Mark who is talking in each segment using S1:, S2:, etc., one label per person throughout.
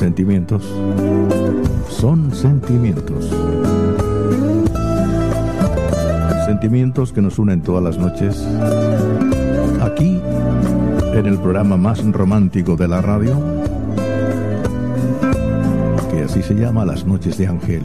S1: Sentimientos. Son sentimientos. Sentimientos que nos unen todas las noches. Aquí, en el programa más romántico de la radio, que así se llama, Las Noches de Ángel.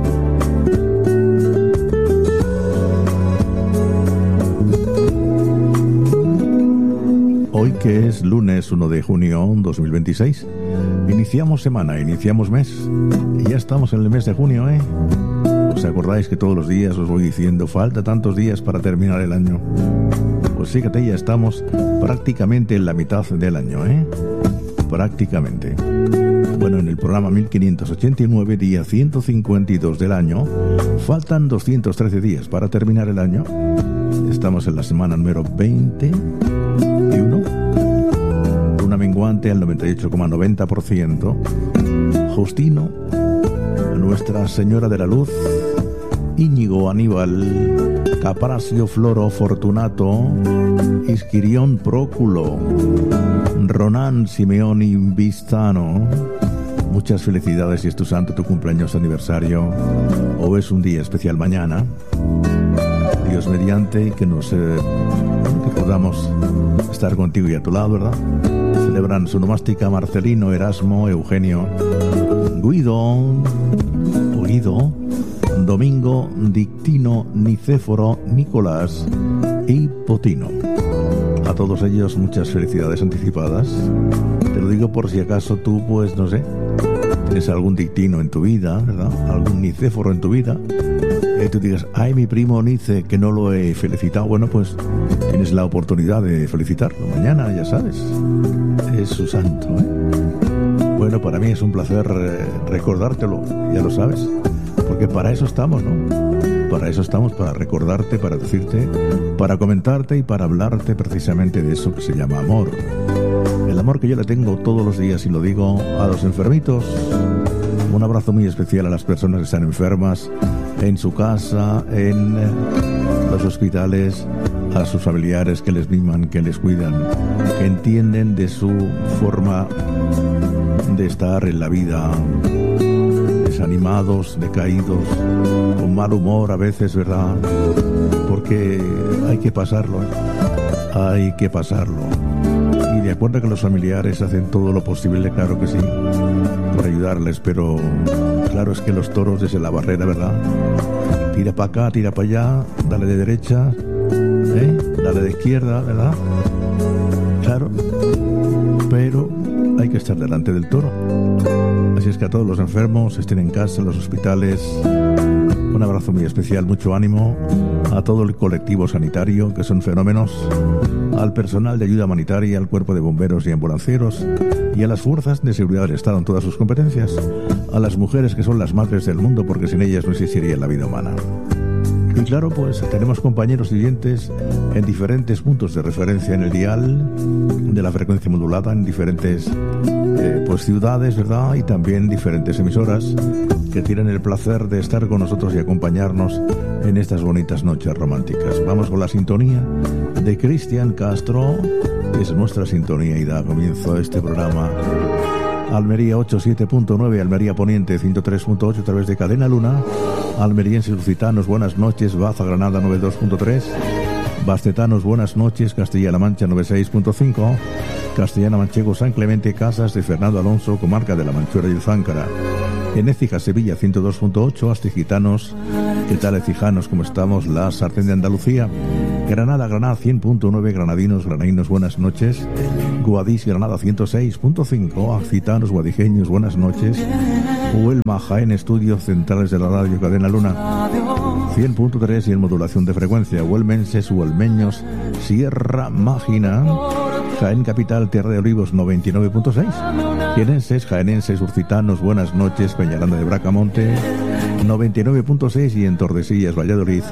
S1: Hoy, que es lunes 1 de junio 2026, iniciamos semana, iniciamos mes, y ya estamos en el mes de junio, ¿eh? ¿Os acordáis que todos los días os voy diciendo, falta tantos días para terminar el año? Pues fíjate, ya estamos prácticamente en la mitad del año, ¿eh? Prácticamente. Bueno, en el programa 1589, día 152 del año, faltan 213 días para terminar el año. Estamos en la semana número 21, una menguante al 98,90%. Justino, Nuestra Señora de la Luz, Íñigo, Aníbal, Caprasio, Floro, Fortunato, Isquirión, Próculo, Ronán, Simeón y Vistano. Muchas felicidades si es tu santo, tu cumpleaños, aniversario o es un día especial mañana. Dios mediante, que nos que podamos estar contigo y a tu lado, ¿verdad? Celebran su nomástica Marcelino, Erasmo, Eugenio, Guido, Domingo, Dictino, Nicéforo, Nicolás y Potino. A todos ellos muchas felicidades anticipadas. Te lo digo por si acaso tú, pues no sé, tienes algún Dictino en tu vida, ¿verdad? Algún Nicéforo en tu vida. Y tú digas, ay, mi primo Nice, que no lo he felicitado. Bueno, pues tienes la oportunidad de felicitarlo. Mañana, ya sabes, es su santo, ¿eh? Bueno, para mí es un placer recordártelo, ya lo sabes. Porque para eso estamos, ¿no? Para eso estamos, para recordarte, para decirte, para comentarte y para hablarte precisamente de eso que se llama amor. El amor que yo le tengo todos los días, y lo digo, a los enfermitos. Un abrazo muy especial a las personas que están enfermas, en su casa, en los hospitales, a sus familiares que les miman, que les cuidan, que entienden de su forma de estar en la vida, desanimados, decaídos, con mal humor a veces, ¿verdad? Porque hay que pasarlo, ¿eh? Hay que pasarlo. Y de acuerdo que los familiares hacen todo lo posible, claro que sí, por ayudarles, pero claro, es que los toros desde la barrera, ¿verdad? Tira para acá, tira para allá, dale de derecha, dale de izquierda, ¿verdad? Claro, pero hay que estar delante del toro. Así es que a todos los enfermos, estén en casa, en los hospitales, un abrazo muy especial, mucho ánimo a todo el colectivo sanitario, que son fenómenos, al personal de ayuda humanitaria, al cuerpo de bomberos y ambulancieros, y a las fuerzas de seguridad del Estado en todas sus competencias, a las mujeres que son las madres del mundo, porque sin ellas no existiría la vida humana. Y claro, pues tenemos compañeros y oyentes en diferentes puntos de referencia en el dial de la frecuencia modulada, en diferentes pues ciudades, ¿verdad? Y también diferentes emisoras que tienen el placer de estar con nosotros y acompañarnos en estas bonitas noches románticas. Vamos con la sintonía de Cristian Castro, que es nuestra sintonía y da comienzo a este programa. Almería 87.9, Almería Poniente 103.8 a través de Cadena Luna, almerienses lusitanos, buenas noches, Baza Granada 92.3, bastetanos, buenas noches, Castilla-La Mancha 96.5, Castellana Manchego, San Clemente, Casas de Fernando Alonso, comarca de La Manchuela y el Záncara, en Écija, Sevilla 102.8, Astigitanos, ¿qué tal Ecijanos? ¿Cómo estamos? La Sartén de Andalucía, Granada 100.9, granadinos, granadinos, buenas noches, Guadix, Granada 106.5, Accitanos, guadijeños, buenas noches, Huelma, Jaén, estudios centrales de la radio Cadena Luna 100.3 y en modulación de frecuencia, huelmenses, huelmeños, Sierra Mágina, Jaén Capital, Tierra de Olivos 99.6, jienenses, jaenenses, urcitanos, buenas noches, Peñaranda de Bracamonte 99.6 y en Tordesillas, Valladolid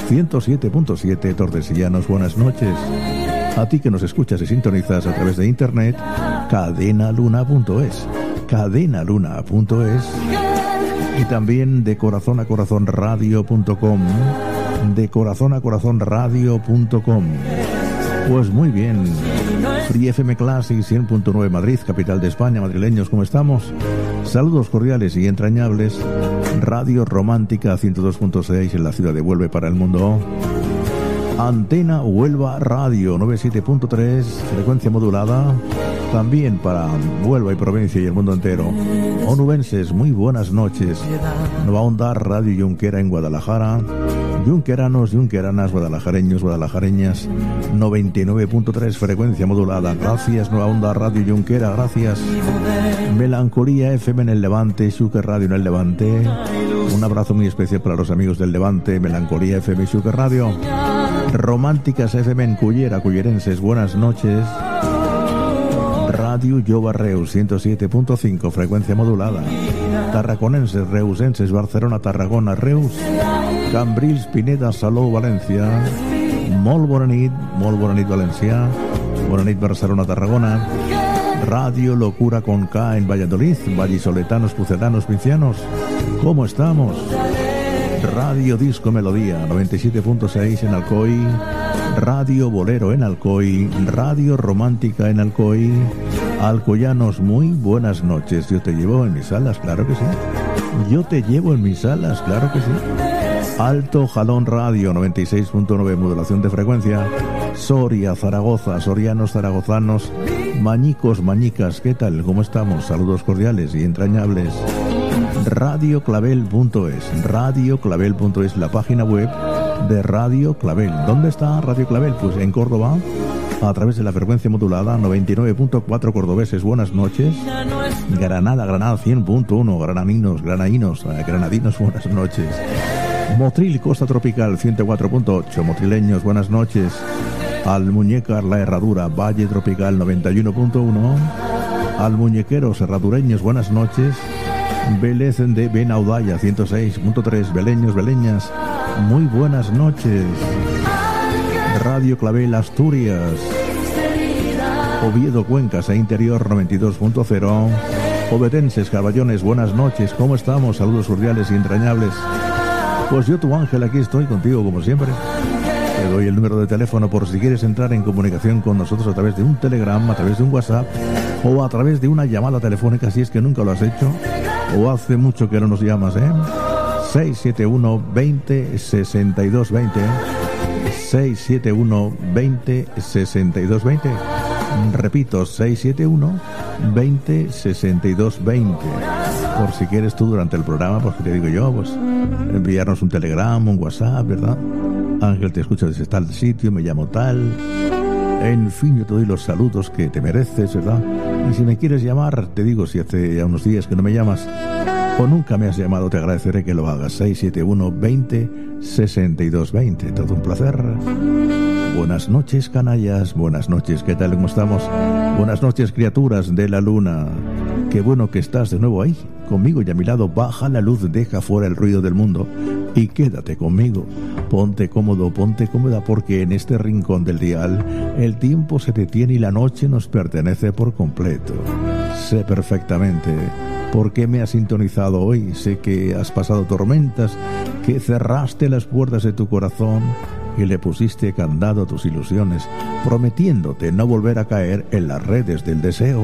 S1: 107.7, Tordesillanos, buenas noches. A ti que nos escuchas y sintonizas a través de internet, cadenaluna.es, cadenaluna.es, y también de corazón a corazón radio.com, de corazón a corazón radio.com. Pues muy bien, Free FM Classic 100.9 Madrid, capital de España. Madrileños, ¿cómo estamos? Saludos cordiales y entrañables. Radio Romántica 102.6 en la ciudad de Huelva para el mundo. Antena Huelva Radio 97.3, frecuencia modulada, también para Huelva y provincia y el mundo entero. Onubenses, muy buenas noches. Nueva Onda Radio Junquera en Guadalajara. Junqueranos, junqueranas, guadalajareños, guadalajareñas, 99.3, frecuencia modulada. Gracias, Nueva Onda Radio Junquera, gracias. Melancolía FM en el Levante, Xúquer Radio en el Levante. Un abrazo muy especial para los amigos del Levante, Melancolía FM y Xúquer Radio. Románticas FM en Cullera, cullerenses, buenas noches. Radio Lloba Reus 107.5, frecuencia modulada. Tarraconenses, reusenses, Barcelona, Tarragona, Reus. Cambrils, Pineda, Salou, Valencia. Molt bona nit, Valencia. Bona nit, Barcelona, Tarragona. Radio Locura con K en Valladolid, vallisoletanos, pucelanos, pincianos. ¿Cómo estamos? Radio Disco Melodía 97.6 en Alcoy, Radio Bolero en Alcoy, Radio Romántica en Alcoy. Alcoyanos, muy buenas noches. Yo te llevo en mis alas, claro que sí. Yo te llevo en mis alas, claro que sí. Alto Jalón Radio 96.9, modulación de frecuencia. Soria, Zaragoza, sorianos, zaragozanos, mañicos, mañicas, ¿qué tal? ¿Cómo estamos? Saludos cordiales y entrañables. radioclavel.es, la página web de Radio Clavel. ¿Dónde está Radio Clavel? Pues en Córdoba, a través de la frecuencia modulada 99.4 cordobeses, buenas noches. Granada 100.1, granadinos, buenas noches. Motril, Costa Tropical 104.8, motrileños, buenas noches. Almuñécar, La Herradura, Valle Tropical 91.1. Almuñequeros, herradureños, buenas noches. Vélez de Benaudalla 106.3, beleños, beleñas, muy buenas noches. Radio Clavel Asturias, Oviedo, Cuencas e Interior 92.0. Obetenses, Caballones, buenas noches, ¿cómo estamos? Saludos cordiales y entrañables. Pues yo, tu ángel, aquí estoy contigo como siempre. Te doy el número de teléfono por si quieres entrar en comunicación con nosotros a través de un Telegram, a través de un WhatsApp o a través de una llamada telefónica si es que nunca lo has hecho o hace mucho que no nos llamas, 671 20 62 20, 671 20 62 20. Repito, 671 20 62 20. Por si quieres tú durante el programa, pues que te digo yo, pues enviarnos un Telegram, un WhatsApp, ¿verdad? Ángel, te escucho desde tal sitio, me llamo tal. En fin, yo te doy los saludos que te mereces, ¿verdad? Y si me quieres llamar, te digo, si hace ya unos días que no me llamas o nunca me has llamado, te agradeceré que lo hagas. 671 20 62 20. Todo un placer. Buenas noches, canallas. Buenas noches, ¿qué tal? ¿Cómo estamos? Buenas noches, criaturas de la luna. Qué bueno que estás de nuevo ahí, conmigo y a mi lado. Baja la luz, deja fuera el ruido del mundo y quédate conmigo. Ponte cómodo, ponte cómoda, porque en este rincón del dial el tiempo se detiene y la noche nos pertenece por completo. Sé perfectamente por qué me has sintonizado hoy. Sé que has pasado tormentas, que cerraste las puertas de tu corazón y le pusiste candado a tus ilusiones, prometiéndote no volver a caer en las redes del deseo.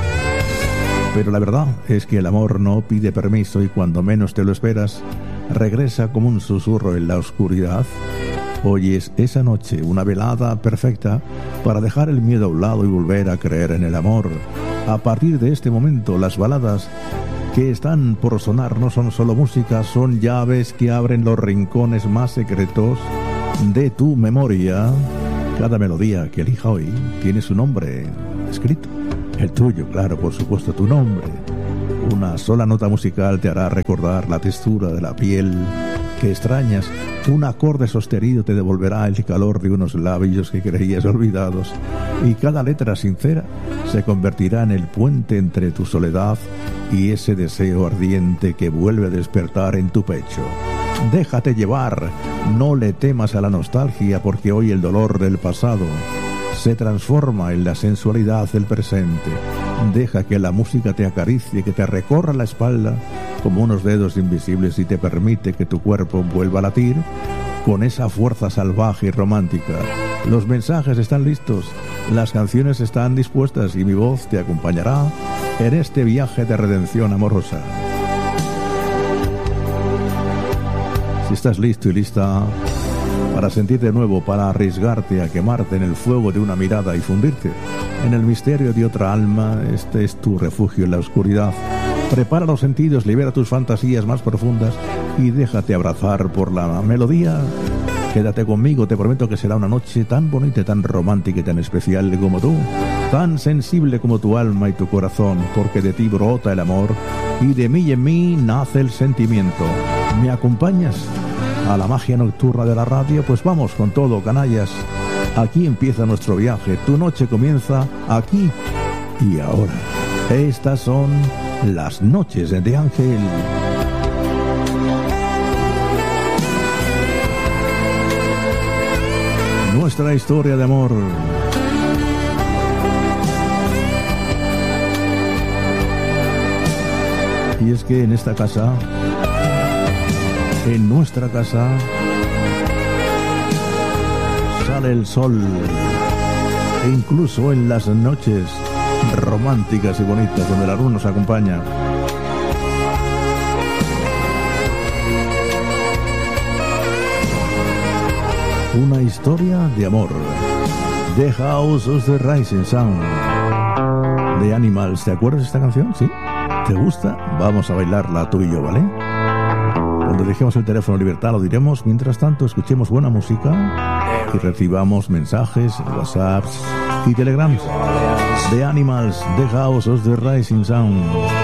S1: Pero la verdad es que el amor no pide permiso y cuando menos te lo esperas, regresa como un susurro en la oscuridad. Hoy es esa noche, una velada perfecta para dejar el miedo a un lado y volver a creer en el amor. A partir de este momento, las baladas que están por sonar no son solo música, son llaves que abren los rincones más secretos de tu memoria. Cada melodía que elija hoy tiene su nombre escrito. El tuyo, claro, por supuesto, tu nombre. Una sola nota musical te hará recordar la textura de la piel que extrañas. Un acorde sostenido te devolverá el calor de unos labios que creías olvidados. Y cada letra sincera se convertirá en el puente entre tu soledad y ese deseo ardiente que vuelve a despertar en tu pecho. Déjate llevar, no le temas a la nostalgia, porque hoy el dolor del pasado se transforma en la sensualidad del presente. Deja que la música te acaricie, que te recorra la espalda como unos dedos invisibles y te permite que tu cuerpo vuelva a latir con esa fuerza salvaje y romántica. Los mensajes están listos, las canciones están dispuestas y mi voz te acompañará en este viaje de redención amorosa. Si estás listo y lista para sentir de nuevo, para arriesgarte a quemarte en el fuego de una mirada y fundirte en el misterio de otra alma, este es tu refugio en la oscuridad. Prepara los sentidos, libera tus fantasías más profundas y déjate abrazar por la melodía. Quédate conmigo, te prometo que será una noche tan bonita, tan romántica y tan especial como tú, tan sensible como tu alma y tu corazón, porque de ti brota el amor y de mí y en mí nace el sentimiento. ¿Me acompañas a la magia nocturna de la radio? Pues vamos con todo, canallas. Aquí empieza nuestro viaje, tu noche comienza aquí y ahora. Estas son las noches de Ángel. Nuestra historia de amor. Y es que en esta casa, en nuestra casa, sale el sol, e incluso en las noches románticas y bonitas donde la luna nos acompaña. Una historia de amor. The House of the Rising Sun de Animals. ¿Te acuerdas de esta canción? ¿Sí? ¿Te gusta? Vamos a bailarla tú y yo, ¿vale? Cuando dejemos el teléfono en libertad lo diremos. Mientras tanto, escuchemos buena música y recibamos mensajes, WhatsApps y Telegrams. The Animals, The House of the Rising Sun.